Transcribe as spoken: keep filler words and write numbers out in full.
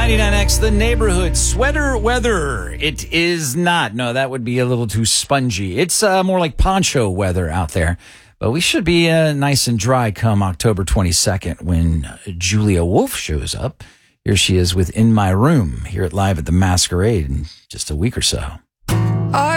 ninety-nine X, the neighborhood. Sweater weather. It is not. No, that would be a little too spongy. It's uh, more like poncho weather out there. But we should be uh, nice and dry come October twenty-second when Julia Wolf shows up. Here she is with In My Room here at Live at the Masquerade in just a week or so.